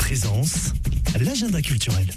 Présence, l'agenda culturel.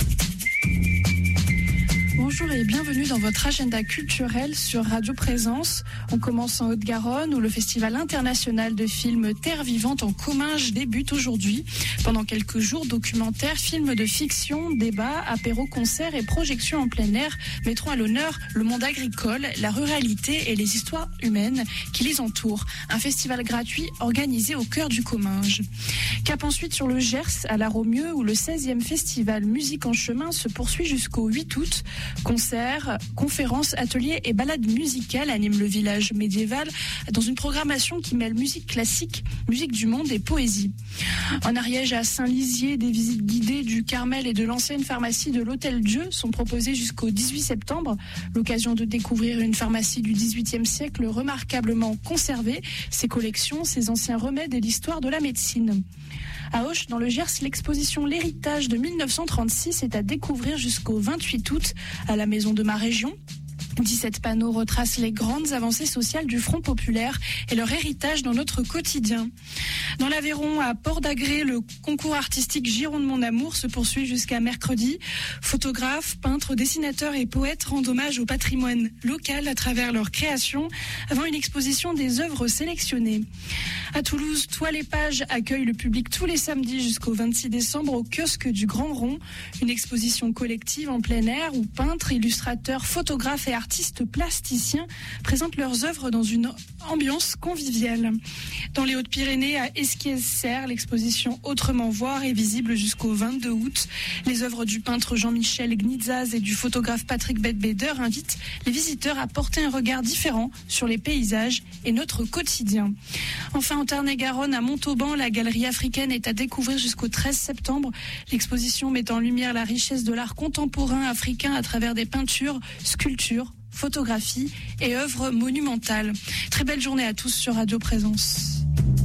Bonjour et bienvenue dans votre agenda culturel sur Radio Présence. On commence en Haute-Garonne où le Festival international de films Terre vivante en Comminges débute aujourd'hui. Pendant quelques jours, documentaires, films de fiction, débats, apéros, concerts et projections en plein air mettront à l'honneur le monde agricole, la ruralité et les histoires humaines qui les entourent. Un festival gratuit organisé au cœur du Comminges. Cap ensuite sur le Gers à La Romieux où le 16e festival Musique en chemin se poursuit jusqu'au 8 août. Concerts, conférences, ateliers et balades musicales animent le village médiéval dans une programmation qui mêle musique classique, musique du monde et poésie. En Ariège à Saint-Lizier, des visites guidées du Carmel et de l'ancienne pharmacie de l'Hôtel Dieu sont proposées jusqu'au 18 septembre. L'occasion de découvrir une pharmacie du XVIIIe siècle remarquablement conservée, ses collections, ses anciens remèdes et l'histoire de la médecine. À Auch, dans le Gers, l'exposition L'Héritage de 1936 est à découvrir jusqu'au 28 août à la Maison de ma région. 17 panneaux retracent les grandes avancées sociales du Front populaire et leur héritage dans notre quotidien. Dans l'Aveyron, à Port-d'Agré, le concours artistique Giron de mon amour se poursuit jusqu'à mercredi. Photographes, peintres, dessinateurs et poètes rendent hommage au patrimoine local à travers leur création avant une exposition des œuvres sélectionnées. À Toulouse, Toile et Pages accueille le public tous les samedis jusqu'au 26 décembre au kiosque du Grand Rond. Une exposition collective en plein air où peintres, illustrateurs, photographes et artistes plasticiens présentent leurs œuvres dans une ambiance conviviale. Dans les Hautes-Pyrénées, à Esquies-Serres, l'exposition Autrement voir est visible jusqu'au 22 août. Les œuvres du peintre Jean-Michel Gnitzaz et du photographe Patrick Bedbeder invitent les visiteurs à porter un regard différent sur les paysages et notre quotidien. Enfin, en Tarn-et-Garonne, à Montauban, la galerie africaine est à découvrir jusqu'au 13 septembre. L'exposition met en lumière la richesse de l'art contemporain africain à travers des peintures, sculptures, photographies et œuvres monumentales. Très belle journée à tous sur Radio Présence.